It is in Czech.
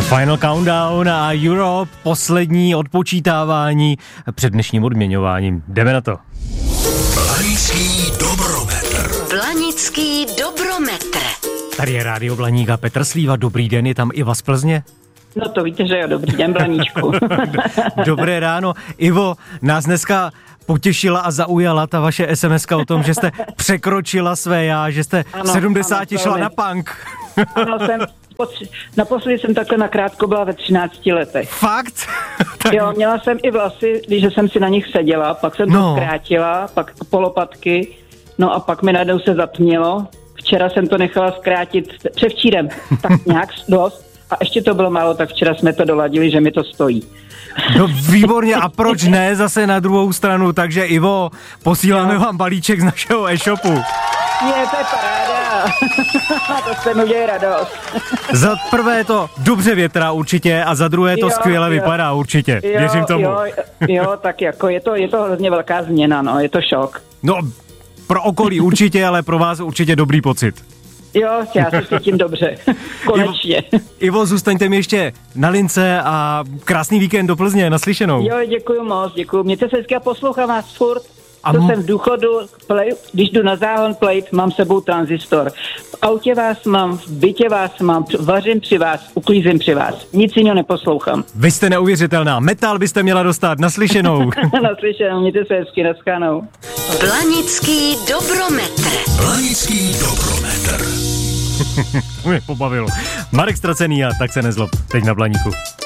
Final Countdown a Europe, poslední odpočítávání před dnešním odměňováním. Jdeme na to. Blanický dobrometr. Blanický dobrometr. Tady je Rádio Blaník a Petr Slíva. Dobrý den, je tam Iva z Plzně? No to víte, že jo, dobrý den, Blaníčku. Dobré ráno. Ivo, nás dneska potěšila a zaujala ta vaše SMS-ka o tom, že jste překročila své já, že jste v 70 šla na punk. Ano, naposledy jsem takhle nakrátko byla ve 13 letech. Fakt? Jo, měla jsem i vlasy, když jsem si na nich seděla, pak jsem to zkrátila, pak polopatky, no a pak mi najednou se zatmělo. Včera jsem to nechala zkrátit převčírem, tak nějak dost. A ještě to bylo málo, tak včera jsme to doladili, že mi to stojí. No výborně, a proč ne zase na druhou stranu, takže Ivo, posíláme vám balíček z našeho e-shopu. Je, to je paráda. To jste mi udělali radost. Za prvé to dobře větrá určitě a za druhé to skvěle vypadá určitě. Věřím tomu. Jo, tak jako je to hrozně velká změna, no, je to šok. No, pro okolí určitě, ale pro vás určitě dobrý pocit. Jo, já se cítím dobře. Konečně. Ivo, zůstaňte mi ještě na lince a krásný víkend do Plzně, naslyšenou. Jo, děkuju moc, děkuju. Mějte se hezky a poslouchám vás furt. Jsem v důchodu, když jdu na záhon plejt, mám sebou tranzistor. V autě vás mám, v bytě vás mám, vařím při vás, uklízím při vás. Nic jiného neposlouchám. Vy jste neuvěřitelná. Metal byste měla dostat, naslyšenou. Naslyšenou, mějte se hezky, naschánou. Blanický dobrometr. Blanický dobrometr. Mě pobavilo. Marek Stracený a tak se nezlob. Teď na Blaníku.